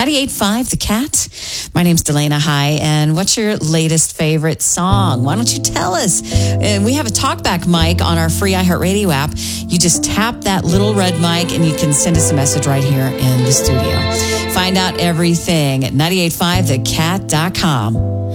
98.5 The Cat. My name's Delana High, and what's your latest favorite song? Why don't you tell us? And we have a talkback mic on our free iHeartRadio app. You just tap that little red mic, and you can send us a message right here in the studio. Find out everything at 98.5thecat.com.